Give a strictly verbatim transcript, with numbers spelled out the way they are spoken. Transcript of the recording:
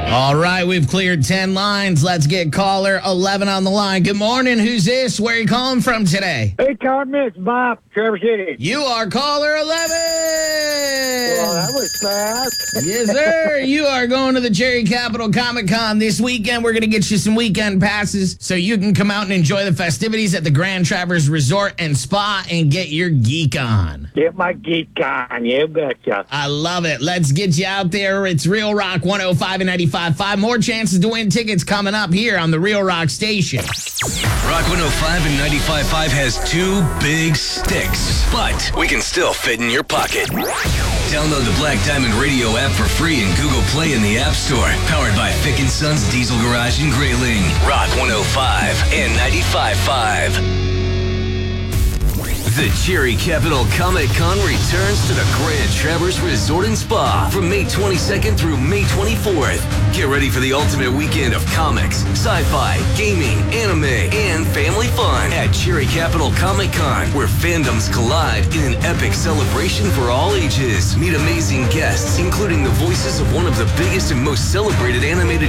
All right, we've cleared ten lines. Let's get caller eleven on the line. Good morning. Who's this? Where are you calling from today? Hey, Carmen, it's Bob, Traverse City. You are caller eleven. Well, that was fast. Yes, sir. You are going to the Cherry Capital Comic Con this weekend. We're going to get you some weekend passes so you can come out and enjoy the festivities at the Grand Traverse Resort and Spa and get your geek on. Get my geek on, you betcha. I love it. Let's get you out there. It's Real Rock one oh five and ninety-five point five. More chances to win tickets coming up here on the Real Rock station. Rock one oh five and ninety-five point five has two big sticks, but we can still fit in your pocket. Download the Black Diamond Radio app for free in Google Play in the App Store. Powered by Fick and Sons Diesel Garage in Grayling. Rock one oh five and ninety-five point five. The Cherry Capital Comic Con returns to the Grand Traverse Resort and Spa from May twenty-second through May twenty-fourth. Get ready for the ultimate weekend of comics, sci-fi, gaming, anime, and family fun at Cherry Capital Comic Con, where fandoms collide in an epic celebration for all ages. Meet amazing guests, including the voices of one of the biggest and most celebrated animated